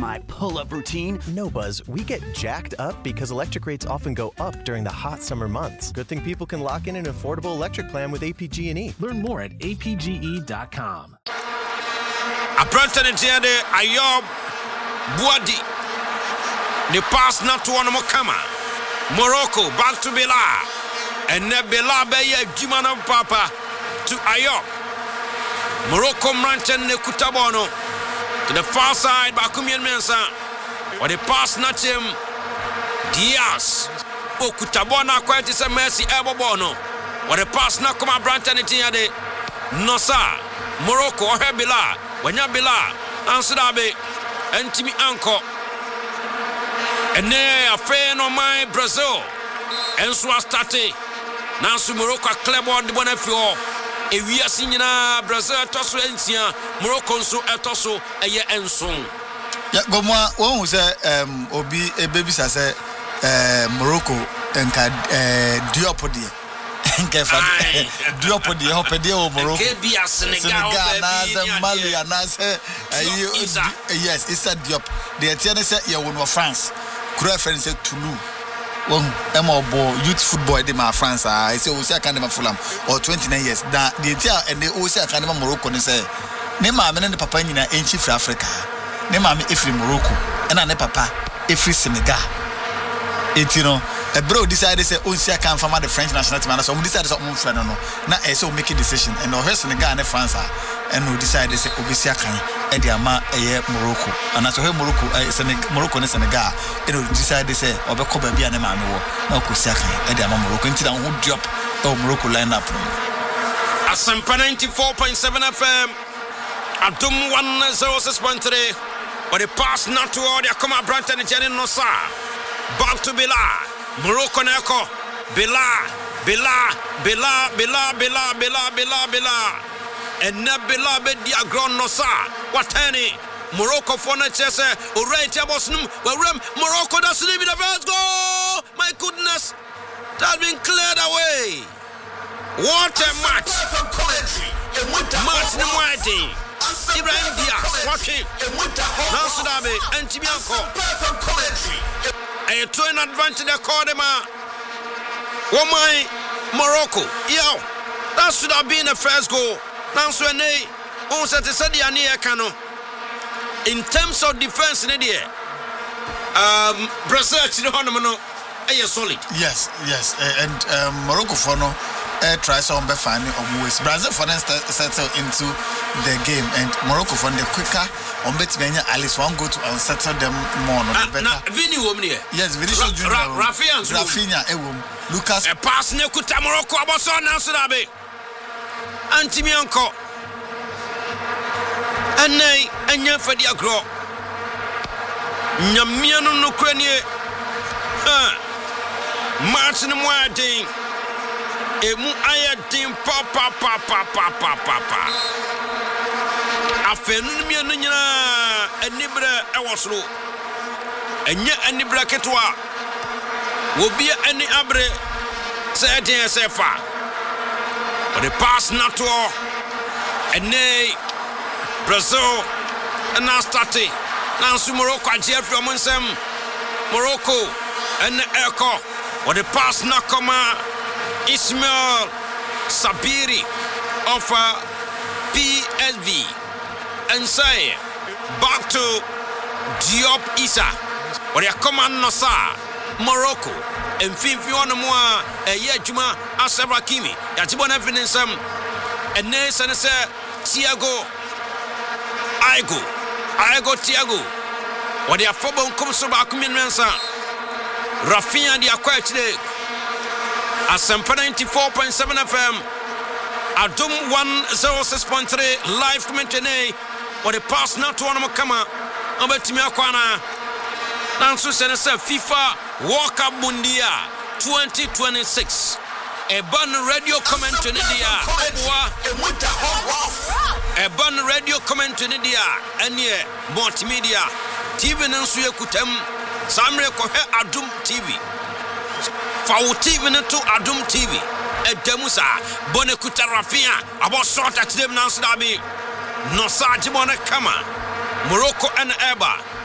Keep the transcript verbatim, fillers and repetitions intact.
my pull-up routine. No, Buzz, we get jacked up because electric rates often go up during the hot summer months. Good thing people can lock in an affordable electric plan with A P G and E. Learn more at A P G E dot com. A Brantanitiade, Ayob, Buadi. The pass not to one more Kama. Morocco, back to Bela. And Nebela Beye, Jimano Papa to Ayob. Morocco Brantan Nekutabono. To the far side, Bakumian Mensa. Or the pass not him. Diaz. Okutabona quite is a mercy Ebobono. Or the pass not come a Brantanitiade. Nosa. Morocco or Hebila. When you Bila. Ansurabe. And Timmy Anko. And there a fan on my Brazil. And so I started. Now Morocco Clebon the Bonafio. E we are seeing Brazil Tosso Encia, Morocco so Etoso a year and soon. Yeah, go more one was a um Obi a baby says uh Morocco and Diopodi. And Diopodi, Hopedi or Morocco. Senegal, Mali, and yes, it's a Diop. The Etienne said, you won France. Reference to Toulouse. Well, Emma Bo, youth football, de ma France, I say, Osia Academy Fulham, or twenty-nine years. That the entire and the Osia Academy Morocco, they say, Nema, and the Papa in ancient for Africa. Nema, if in Morocco, and I Papa, if in Senegal. It, you know, a bro decided to say, Osia can from the French national team, and so we decided to move, I don't know. Now, I so make a decision, and no, Senegal and France, and we decided to say, Osia can, and the Ama, a Morocco, and as well, Morocco, Morocco and Senegal, and we decided to say, Obeco Baby and Emma, no, Osia can, and the Ama Morocco, until I would drop the Morocco lineup. Asampa ninety-four point seven F M, Adum one zero six point three, but the pass not to all the Akoma Branton and Janin Nosa. Back to Bila, Morocco Neko, Bila, Bila, Bila, Bila, Bila, Bila, Bila, Bila, and Nebila Bedia Grand Nosa. What any Morocco for Nachese, Urate Bosnum, where Morocco doesn't leave the first goal. My goodness, that's been cleared away. What a match! Match the Whiting, Ibrahim Diaz, watching Nansudabe and Tibianco. A twin advantage the Cordema. Oh my Morocco. Yo, that should have been the first goal. Now so nay, on set the near cano. In terms of defense in the um Brazil no solid. Yes, yes. And um, Morocco for no Uh, try some be finding of ways. Brazil for instance settle into the game, and Morocco for the quicker on bet many at least one go to and settle them more. No, the better. Vini woman here. Yes, Vinicius Junior Rafinha, Rafinha, Ewum, Lucas. A pass ne kuta Morocco aboso na so da be. Antimianko. Anay anya fadi agro. Nyamiano no kranie. Ha. March no more day. Emu ayadim pa pa pa pa pa pa pa pa. Afenun mi anu nyina anibra ewosro. Enya anibra ketwa. Obi ani abre say den say fa. But the pass not to all. And nay Brazil and now started. Now su Morocco ajia from nsem. Morocco and Echo. But the pass not come out. Ismail Sabiri of uh, P S V and say back to Diop Issa or the command Nosa Morocco and Fifi on moi a year Juma Asabra Kimi Yatibon evidence um and Ness and say Tiago Aigo Aigo Tiago or the football comes back in Mensa Rafinha the acquired today. Asampa ninety-four point seven F M, Adum one zero six point three, live commentary, or the pass not to one more kama, Abetimia Kwana, Nansu Senasa FIFA World Cup Mundia twenty twenty-six, a bun radio commentary, a bun radio commentary, and yeah, multimedia, T V Nansuya Kutem, Samre Kohe Adum T V. Fawuti to Adum T V. E demusa Bonekuta Rafinha about sort at them now Dabi. Nosa Jimona Kama. Morocco and Eba.